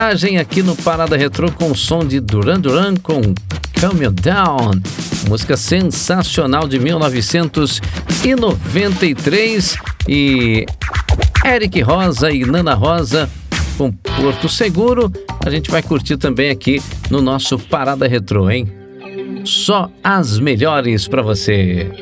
Aqui no Parada Retrô com o som de Duran Duran com Calm You Down, música sensacional de 1993, e Eric Rosa e Nana Rosa com Porto Seguro. A gente vai curtir também aqui no nosso Parada Retrô, hein? Só as melhores pra você.